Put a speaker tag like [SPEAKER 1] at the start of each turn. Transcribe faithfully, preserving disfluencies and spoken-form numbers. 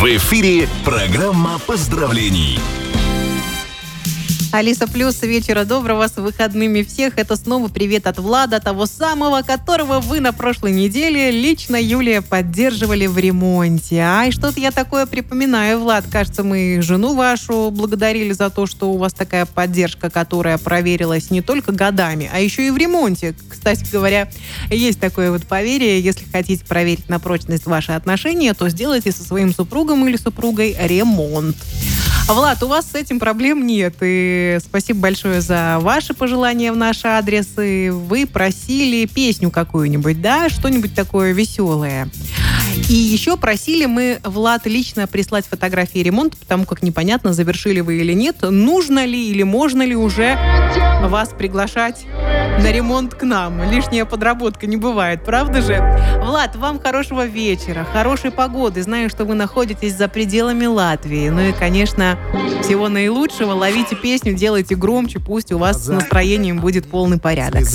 [SPEAKER 1] В эфире программа поздравлений.
[SPEAKER 2] Алиса Плюс, вечера доброго, с выходными всех. Это снова привет от Влада, того самого, которого вы на прошлой неделе лично, Юлия, поддерживали в ремонте. Ай, что-то я такое припоминаю, Влад. Кажется, мы жену вашу благодарили за то, что у вас такая поддержка, которая проверилась не только годами, а еще и в ремонте. Кстати говоря, есть такое вот поверье, если хотите проверить на прочность ваши отношения, то сделайте со своим супругом или супругой ремонт. Влад, у вас с этим проблем нет. И спасибо большое за ваши пожелания в наш адрес. И вы просили песню какую-нибудь, да? Что-нибудь такое веселое. И еще просили мы, Влад, лично прислать фотографии ремонта, потому как непонятно, завершили вы или нет. Нужно ли или можно ли уже вас приглашать на ремонт к нам? Лишняя подработка не бывает, правда же? Влад, вам хорошего вечера, хорошей погоды. Знаю, что вы находитесь за пределами Латвии. Ну и, конечно, всего наилучшего. Ловите песню, делайте громче, пусть у вас с настроением будет полный порядок.